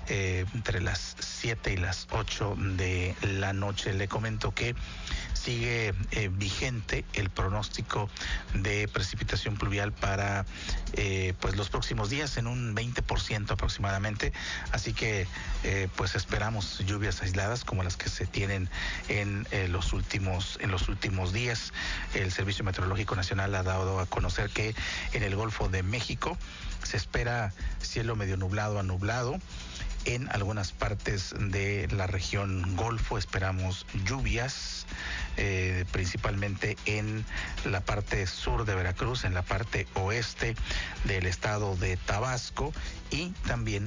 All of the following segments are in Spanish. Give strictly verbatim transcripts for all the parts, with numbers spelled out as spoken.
eh, entre las siete y las ocho de la noche. Le comento que sigue eh, vigente el pronóstico de precipitación pluvial para eh, pues los próximos días en un veinte por ciento aproximadamente, así que eh, pues esperamos lluvias aisladas como las que se tienen en eh, los últimos en los últimos días. El Servicio Meteorológico Nacional ha dado a conocer que en el Golfo de México se espera cielo medio nublado a nublado. En algunas partes de la región Golfo esperamos lluvias, eh, principalmente en la parte sur de Veracruz, en la parte oeste del estado de Tabasco y también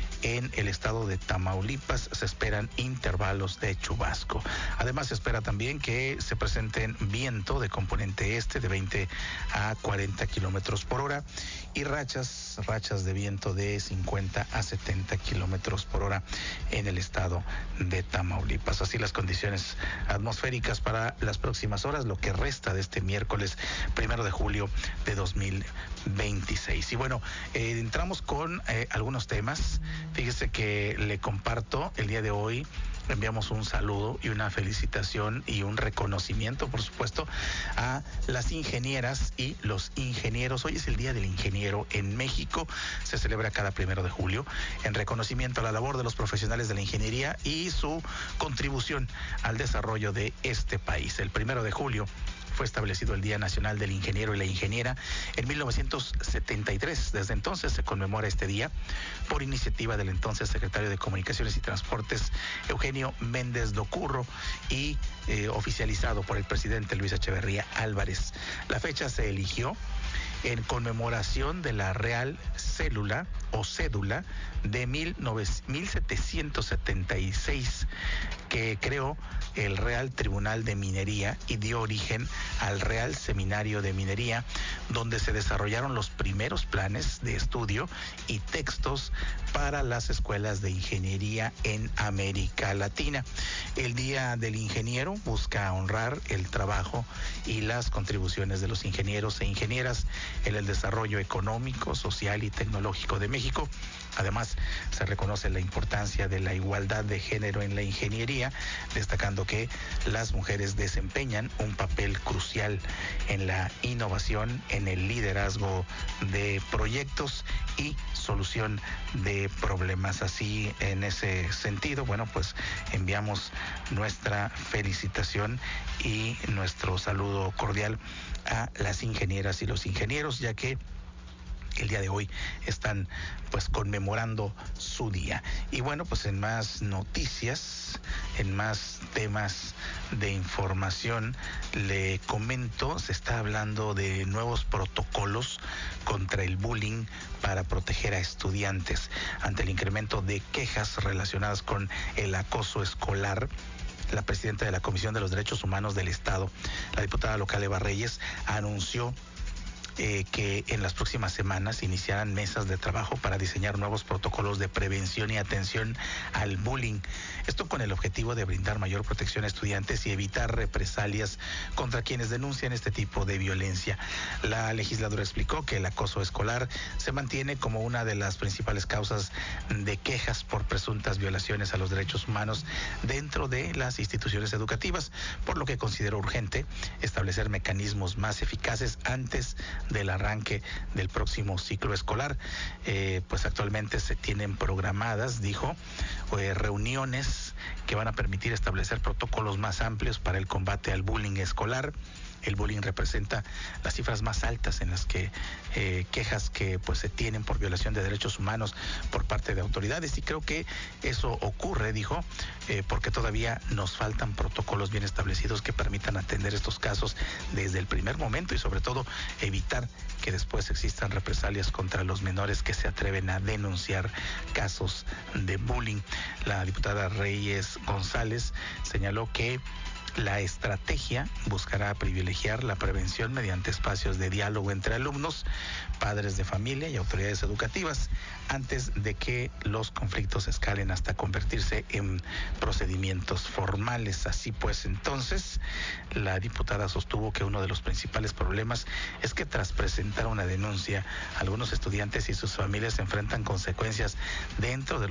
en el estado de Tamaulipas se esperan intervalos de chubasco. Además se espera también que se presenten viento de componente este de veinte a cuarenta kilómetros por hora y rachas, rachas de viento de cincuenta a setenta kilómetros por hora en el estado de Tamaulipas. Así las condiciones atmosféricas para las próximas horas, lo que resta de este miércoles primero de julio de dos mil veintiséis. Y bueno, eh, entramos con eh, algunos temas. Fíjese que le comparto el día de hoy, enviamos un saludo y una felicitación y un reconocimiento, por supuesto, a las ingenieras y los ingenieros. Hoy es el Día del Ingeniero en México, se celebra cada primero de julio en reconocimiento a la labor de los profesionales de la ingeniería y su contribución al desarrollo de este país. El primero de julio fue establecido el Día Nacional del Ingeniero y la Ingeniera en mil novecientos setenta y tres. Desde entonces se conmemora este día por iniciativa del entonces secretario de Comunicaciones y Transportes, Eugenio Méndez Docurro, y eh, oficializado por el presidente Luis Echeverría Álvarez. La fecha se eligió en conmemoración de la Real Célula o Cédula de mil setecientos setenta y seis, que creó el Real Tribunal de Minería y dio origen al Real Seminario de Minería, donde se desarrollaron los primeros planes de estudio y textos para las escuelas de ingeniería en América Latina. El Día del Ingeniero busca honrar el trabajo y las contribuciones de los ingenieros e ingenieras en el desarrollo económico, social y tecnológico de México. Además, se reconoce la importancia de la igualdad de género en la ingeniería, destacando que las mujeres desempeñan un papel crucial en la innovación, en el liderazgo de proyectos y solución de problemas. Así, en ese sentido, bueno, pues enviamos nuestra felicitación y nuestro saludo cordial a las ingenieras y los ingenieros, ya que el día de hoy están pues conmemorando su día. Y bueno, pues en más noticias, en más temas de información, le comento, se está hablando de nuevos protocolos contra el bullying para proteger a estudiantes ante el incremento de quejas relacionadas con el acoso escolar. La presidenta de la Comisión de los Derechos Humanos del Estado, la diputada local Eva Reyes, anunció Eh, que en las próximas semanas iniciarán mesas de trabajo para diseñar nuevos protocolos de prevención y atención al bullying. Esto con el objetivo de brindar mayor protección a estudiantes y evitar represalias contra quienes denuncian este tipo de violencia. La legisladora explicó que el acoso escolar se mantiene como una de las principales causas de quejas por presuntas violaciones a los derechos humanos dentro de las instituciones educativas, por lo que consideró urgente establecer mecanismos más eficaces antes del arranque del próximo ciclo escolar. Eh, pues actualmente se tienen programadas, dijo, eh, reuniones que van a permitir establecer protocolos más amplios para el combate al bullying escolar. El bullying representa las cifras más altas en las que eh, quejas que pues se tienen por violación de derechos humanos por parte de autoridades, y creo que eso ocurre, dijo, eh, porque todavía nos faltan protocolos bien establecidos que permitan atender estos casos desde el primer momento y sobre todo evitar que después existan represalias contra los menores que se atreven a denunciar casos de bullying. La diputada Reyes González señaló que la estrategia buscará privilegiar la prevención mediante espacios de diálogo entre alumnos, padres de familia y autoridades educativas antes de que los conflictos escalen hasta convertirse en procedimientos formales. Así pues, entonces, la diputada sostuvo que uno de los principales problemas es que tras presentar una denuncia, algunos estudiantes y sus familias se enfrentan consecuencias dentro de